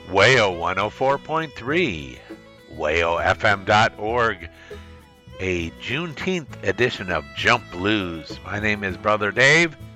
WAYO 104.3, WAYOFM.org, a Juneteenth edition of Jump Blues. My name is Brother Dave,